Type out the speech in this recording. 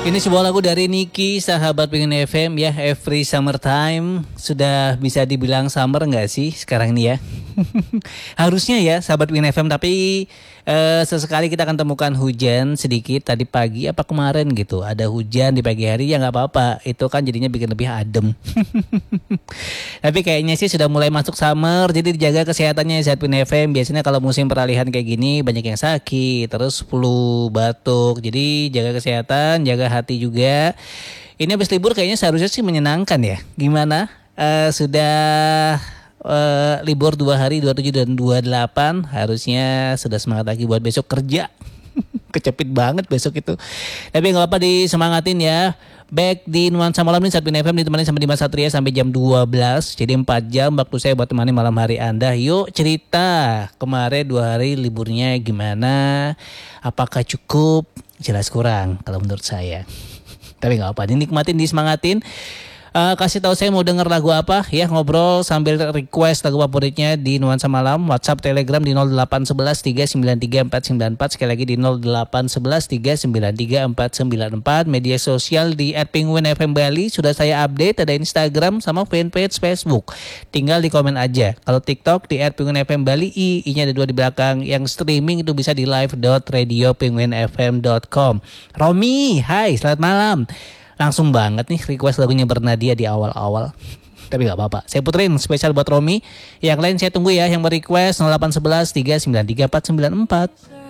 Ini sebuah lagu dari Niki, sahabat Pengen FM ya, Every Summertime. Sudah bisa dibilang summer nggak sih sekarang ini ya? Harusnya ya sahabat Pengen FM, tapi sesekali kita akan temukan hujan sedikit tadi pagi apa kemarin gitu. Ada hujan di pagi hari ya nggak apa-apa, itu kan jadinya bikin lebih adem. Tapi kayaknya sih sudah mulai masuk summer, jadi dijaga kesehatannya ya sahabat Pengen FM. Biasanya kalau musim peralihan kayak gini banyak yang sakit, terus flu, batuk. Jadi jaga kesehatan, jaga hati juga. Ini habis libur kayaknya seharusnya sih menyenangkan ya. Gimana? Sudah libur 2 hari 27 dan 28, harusnya sudah semangat lagi buat besok kerja. Kecepit banget besok itu. Tapi nggak apa-apa, disemangatin ya. Back di Nuansa Malam ini saat Bin FM ditemani sama Dimas Satria sampai jam 12. Jadi 4 jam waktu saya buat temani malam hari Anda. Yuk cerita kemarin 2 hari liburnya gimana? Apakah cukup? Jelas kurang kalau menurut saya. Tapi nggak apa, dinikmatin, disemangatin. Kasih tahu saya mau denger lagu apa ya, ngobrol sambil request lagu favoritnya di Nuansa Malam. WhatsApp, Telegram di 0811 393 494. Sekali lagi di 0811 393 494. Media sosial di @penguin_fm Bali sudah saya update, ada Instagram sama fanpage Facebook. Tinggal di komen aja. Kalau TikTok di @penguin_fm Bali, I-nya ada 2 di belakang. Yang streaming itu bisa di live.radiopenguinfm.com. Romi, hai, selamat malam. Langsung banget nih request lagunya Bernadia di awal-awal. Tapi gak apa-apa, saya puterin spesial buat Romi. Yang lain saya tunggu ya, yang berequest 0811 393 494.